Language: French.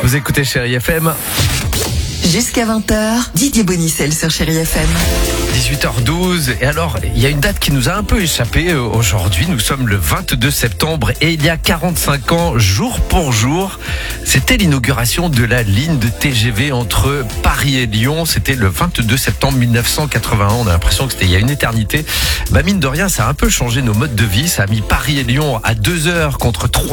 Vous écoutez Chérie FM. Jusqu'à 20h, Didier Bonicel sur Chérie FM. 18h12. Et alors, il y a une date qui nous a un peu échappé aujourd'hui. Nous sommes le 22 septembre et il y a 45 ans, jour pour jour, c'était l'inauguration de la ligne de TGV entre Paris et Lyon. C'était le 22 septembre 1981. On a l'impression que c'était il y a une éternité. Mine de rien, ça a un peu changé nos modes de vie. Ça a mis Paris et Lyon à 2 heures contre 3